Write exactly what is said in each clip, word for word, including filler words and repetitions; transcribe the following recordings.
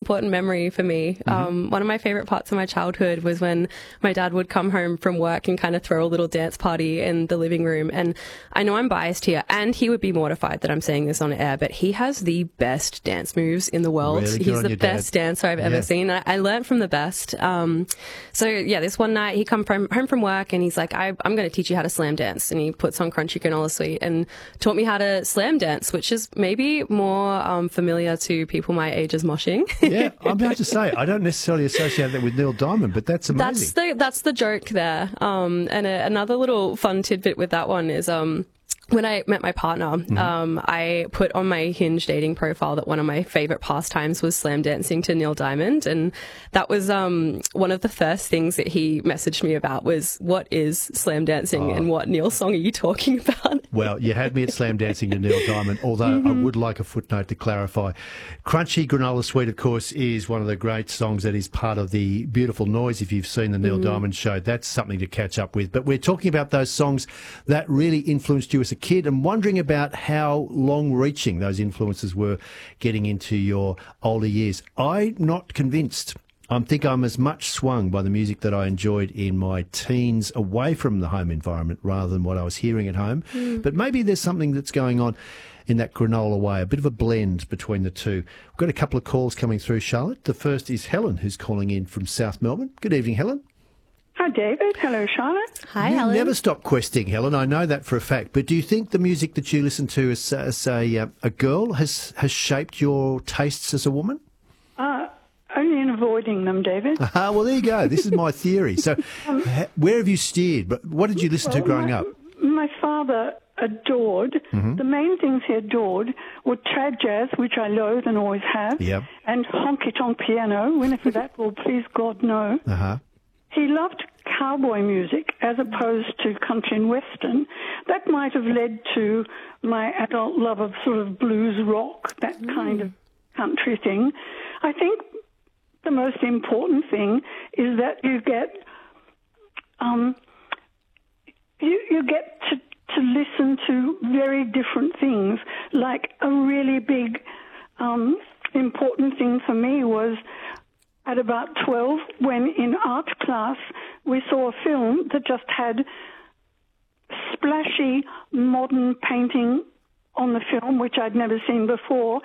important memory for me. Mm-hmm. Um, one of my favourite parts of my childhood was when my dad would come home from work and kind of throw a little dance party in the living room. And I know I'm biased here, and he would be mortified that I'm saying this on air, but he has the best dance moves in the world. Really? He's the best dad. dancer I've yeah. ever seen. I, I learned from the best. Um, so yeah, this one night he come from, home from work and he's like, I, I'm going to teach you how to slam dance. And he puts on Crunchy Granola Sweet and taught me how to slam dance, which is maybe more um, familiar to people my age as moshing. Yeah, I'm about to say, I don't necessarily associate that with Neil Diamond, but that's amazing. That's the, that's the joke there. Um, and a, another little fun tidbit with that one is... Um, When I met my partner, mm-hmm. um, I put on my Hinge dating profile that one of my favourite pastimes was slam dancing to Neil Diamond, and that was um, one of the first things that he messaged me about was, what is slam dancing oh. and what Neil song are you talking about? Well, you had me at slam dancing to Neil Diamond, although mm-hmm. I would like a footnote to clarify. Crunchy Granola Sweet, of course, is one of the great songs that is part of the Beautiful Noise. If you've seen the Neil mm-hmm. Diamond show, that's something to catch up with. But we're talking about those songs that really influenced you as a kid, and wondering about how long-reaching those influences were getting into your older years. I'm not convinced. I think I'm as much swung by the music that I enjoyed in my teens away from the home environment rather than what I was hearing at home. Mm. But maybe there's something that's going on in that granola way, a bit of a blend between the two. We've got a couple of calls coming through, Charlotte. The first is Helen, who's calling in from South Melbourne. Good evening, Helen. Hi, David. Hello, Charlotte. Hi, you Helen. You never stop questing, Helen. I know that for a fact. But do you think the music that you listen to as, as a, uh, a girl has, has shaped your tastes as a woman? Uh, only in avoiding them, David. Ah, well, there you go. This is my theory. So um, ha- where have you steered? But what did you listen well, to growing my, up? My father adored, mm-hmm. the main things he adored were trad jazz, which I loathe and always have, yep. and honky-tonk piano. Whenever that will please God, no. Uh-huh. He loved cowboy music as opposed to country and western. That might have led to my adult love of sort of blues rock, that mm. kind of country thing. I think the most important thing is that you get um, you, you get to, to listen to very different things. Like a really big um, important thing for me was at about twelve, when in art class we saw a film that just had splashy modern painting on the film, which I'd never seen before,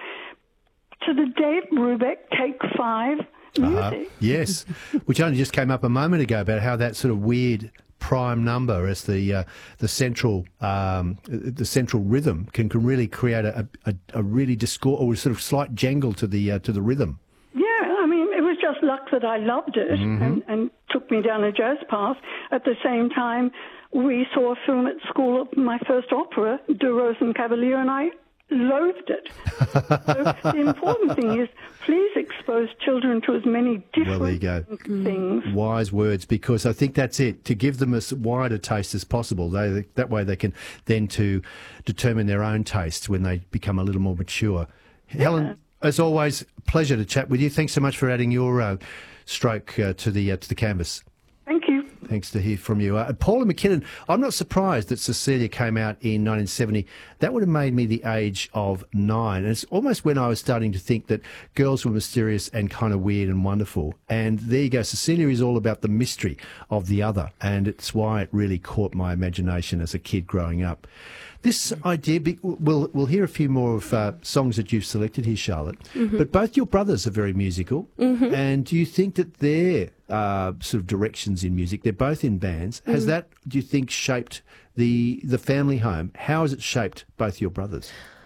to the Dave Brubeck Take Five music. Uh-huh. Yes, which only just came up a moment ago about how that sort of weird prime number as the uh, the central um, the central rhythm can, can really create a, a, a really discord or sort of slight jangle to the uh, to the rhythm. Just luck that I loved it mm-hmm. and, and took me down a jazz path. At the same time, we saw a film at school, my first opera, De Rosenkavalier, and I loathed it. So the important thing is, please expose children to as many different well, there you go. things. Wise words, because I think that's it, to give them as wide a taste as possible. They, that way they can then to determine their own tastes when they become a little more mature. Yeah. Helen, as always, pleasure to chat with you. Thanks so much for adding your uh, stroke uh, to the uh, to the canvas. Thank you. Thanks to hear from you. Uh, Paula McKinnon, I'm not surprised that Cecilia came out in nineteen seventy. That would have made me the age of nine. And it's almost when I was starting to think that girls were mysterious and kind of weird and wonderful. And there you go. Cecilia is all about the mystery of the other. And it's why it really caught my imagination as a kid growing up. This idea, we'll, we'll hear a few more of uh, songs that you've selected here, Charlotte, mm-hmm. but both your brothers are very musical, mm-hmm. and do you think that their uh, sort of directions in music, they're both in bands, mm-hmm. has that, do you think, shaped the the family home? How has it shaped both your brothers?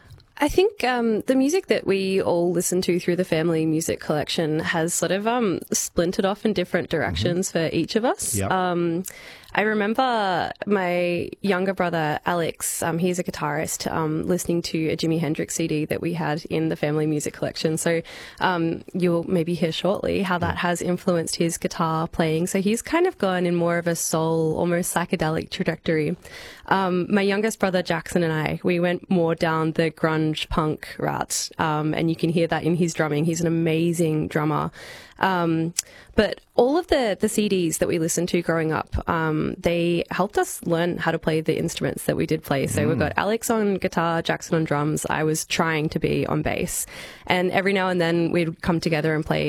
I think um, the music that we all listen to through the family music collection has sort of um, splintered off in different directions mm-hmm. for each of us. Yep. Um, I remember my younger brother, Alex, um, he's a guitarist, um, listening to a Jimi Hendrix C D that we had in the family music collection. So um, you'll maybe hear shortly how that has influenced his guitar playing. So he's kind of gone in more of a soul, almost psychedelic trajectory. Um, my youngest brother, Jackson, and I, we went more down the grunge punk route, um, and you can hear that in his drumming. He's an amazing drummer. Um, but all of the, the C Ds that we listened to growing up, um, they helped us learn how to play the instruments that we did play. So mm. we've got Alex on guitar, Jackson on drums. I was trying to be on bass. And every now and then we'd come together and play